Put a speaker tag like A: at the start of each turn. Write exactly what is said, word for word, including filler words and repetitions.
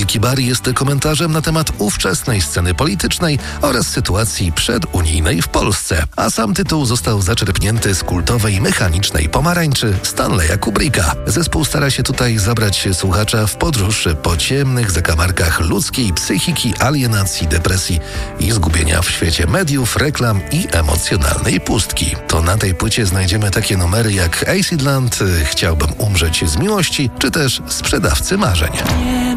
A: Wielki Bar jest komentarzem na temat ówczesnej sceny politycznej oraz sytuacji przedunijnej w Polsce, a sam tytuł został zaczerpnięty z kultowej mechanicznej pomarańczy Stanleya Kubricka. Zespół stara się tutaj zabrać słuchacza w podróż po ciemnych zakamarkach ludzkiej psychiki, alienacji, depresji i zgubienia w świecie mediów, reklam i emocjonalnej pustki. To na tej płycie znajdziemy takie numery jak Acid Land, Chciałbym umrzeć z miłości, czy też Sprzedawcy marzeń.